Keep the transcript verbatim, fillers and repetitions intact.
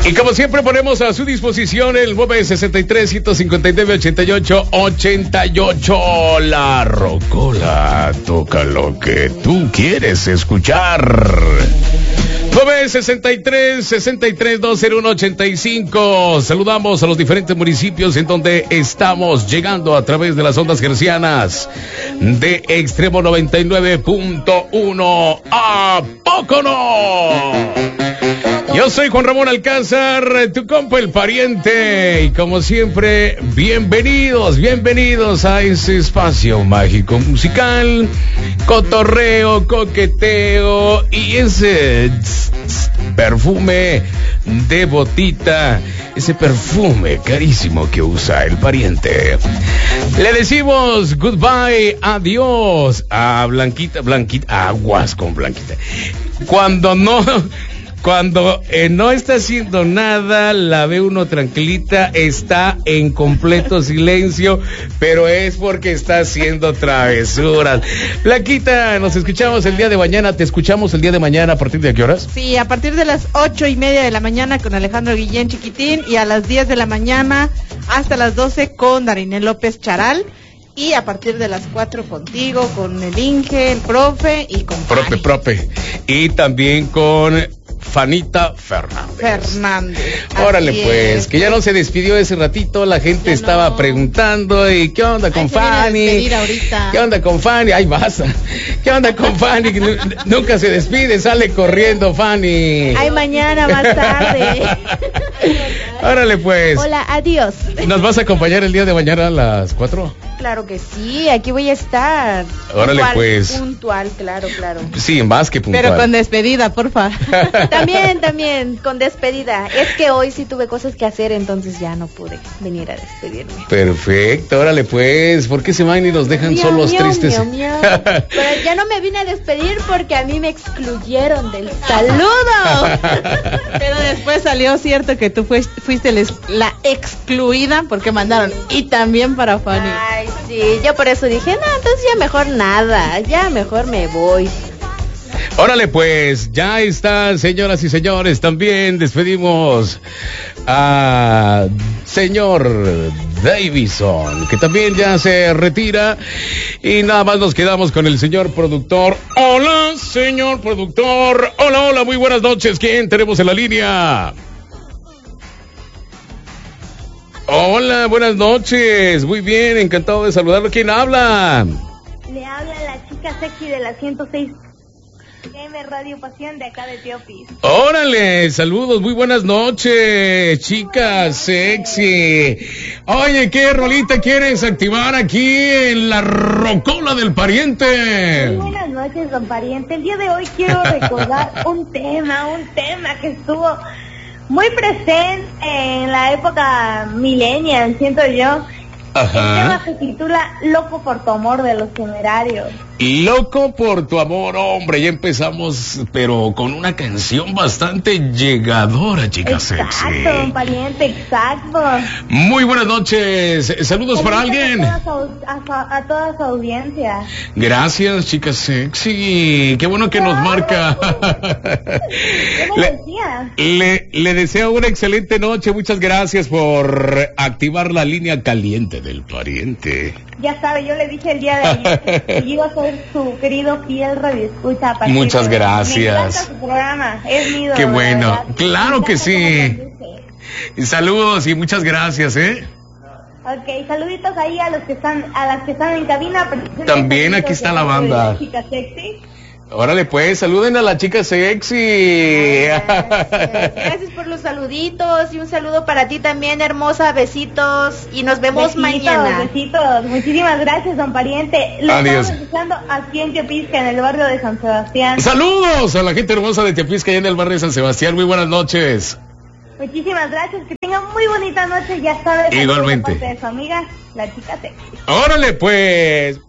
Y como siempre ponemos a su disposición el nueve sesenta y tres, ciento cincuenta y nueve, ochenta y ocho, ochenta y ocho. La Rocola toca lo que tú quieres escuchar. nueve sesenta y tres, sesenta y tres, dos cero uno, ochenta y cinco. Saludamos a los diferentes municipios en donde estamos llegando a través de las ondas hercianas de Extremo noventa y nueve punto uno. ¿A poco no? Yo soy Juan Ramón Alcázar, tu compa el pariente, y como siempre, bienvenidos, bienvenidos a ese espacio mágico musical, cotorreo, coqueteo y ese tss, tss, perfume de botita, ese perfume carísimo que usa el pariente. Le decimos goodbye, adiós a Blanquita, Blanquita, aguas con Blanquita. Cuando no... Cuando eh, no está haciendo nada, la ve uno tranquilita, está en completo silencio, pero es porque está haciendo travesuras. Blanquita, nos escuchamos el día de mañana, te escuchamos el día de mañana, ¿a partir de qué horas? Sí, a partir de las ocho y media de la mañana con Alejandro Guillén Chiquitín, y a las diez de la mañana hasta las doce con Darinel López Charal. Y a partir de las cuatro contigo, con el Inge, el profe y con Profe, Fanny. profe. Y también con Fanita Fernández. Fernández. Órale Así pues, es. que ya no se despidió ese ratito, la gente Ya estaba no. preguntando, ¿y qué onda con Ay, se viene a Fanny? despedir ahorita. ¿Qué onda con Fanny? Ay, vas. ¿Qué onda con Fanny? Nu- Nunca se despide, sale corriendo Fanny. Ay, mañana más tarde. Órale pues. Hola, adiós. ¿Nos vas a acompañar el día de mañana a las cuatro? Claro que sí, aquí voy a estar. Órale, Puntual, pues. Puntual, claro, claro. Sí, más que puntual. Pero con despedida, porfa. También, también, con despedida. Es que hoy sí tuve cosas que hacer, entonces ya no pude venir a despedirme. Perfecto, órale pues. ¿Por qué se van y nos dejan Miau, solos miau, tristes? miau, miau. Pero ya no me vine a despedir porque a mí me excluyeron del saludo. Pero después salió cierto que tú fuiste, fuiste les- la excluida porque mandaron. Y también para Fanny. Ay, sí, yo por eso dije, no, entonces ya mejor nada, ya mejor me voy. Órale pues, ya está, señoras y señores, también despedimos a señor Davison, que también ya se retira, y nada más nos quedamos con el señor productor. Hola, señor productor, hola, hola, muy buenas noches, ¿quién tenemos en la línea? Hola, buenas noches, muy bien, encantado de saludarlo, ¿quién habla? Le habla la chica sexy de la ciento seis M Radio Pasión de acá de Teopis. Órale, saludos, muy buenas noches, chica sexy. Oye, ¿qué rolita quieres activar aquí en la Rocola del Pariente? Muy buenas noches, don pariente. El día de hoy quiero recordar un tema, un tema que estuvo muy presente en la época millennial, siento yo. El tema Ajá. se titula Loco por tu amor, de Los Temerarios. Loco por tu amor, hombre, ya empezamos, pero con una canción bastante llegadora, chica Exacto, sexy. don pariente, exacto. Muy buenas noches, saludos para Saludos alguien. A toda, su, a, su- a toda su audiencia. Gracias, chica sexy, qué bueno que nos marca. ¿Qué me Le- decía? Le, le deseo una excelente noche. Muchas gracias por activar la línea caliente del pariente. Ya sabe, yo le dije el día de ayer que iba a ser su querido fiel radioescucha. a partir Muchas de hoy. gracias. Me encanta su programa, es mi ídolo, Qué de bueno. verdad. Claro Me que encanta sí. cómo conduce. Saludos y muchas gracias, ¿eh? Ok, saluditos ahí a los que están, a las que están en cabina. También aquí está la banda. La chica sexy. Órale pues, saluden a la chica sexy. Gracias por los saluditos y un saludo para ti también, hermosa. Besitos y nos vemos Besitos, mañana. Besitos, muchísimas gracias, don pariente. Lo Adiós. estamos escuchando aquí en Teopisca, en el barrio de San Sebastián. Saludos a la gente hermosa de Teopisca, allá en el barrio de San Sebastián. Muy buenas noches. Muchísimas gracias, que tengan muy bonita noche, ya sabes. Igualmente. De parte de su amiga, la chica sexy. Órale pues.